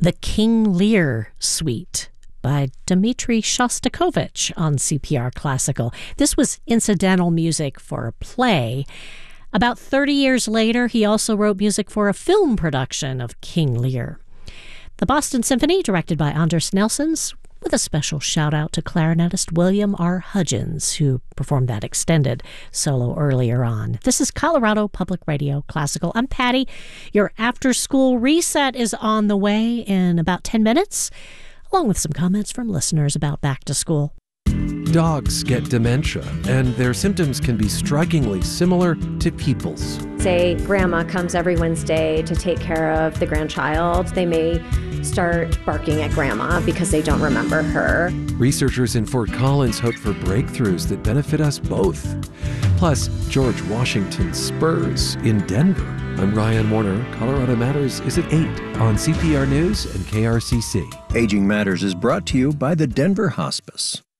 The King Lear Suite by Dmitri Shostakovich on CPR Classical. This was incidental music for a play. About 30 years later, he also wrote music for a film production of King Lear. The Boston Symphony, directed by Anders Nelsons, with a special shout-out to clarinetist William R. Hudgens, who performed that extended solo earlier on. This is Colorado Public Radio Classical. I'm Patty. Your after-school reset is on the way in about 10 minutes, along with some comments from listeners about back to school. Dogs get dementia, and their symptoms can be strikingly similar to people's. Say grandma comes every Wednesday to take care of the grandchild. They may start barking at grandma because they don't remember her. Researchers in Fort Collins hope for breakthroughs that benefit us both. Plus, George Washington's Spurs in Denver. I'm Ryan Warner. Colorado Matters is at 8 on CPR News and KRCC. Aging Matters is brought to you by the Denver Hospice.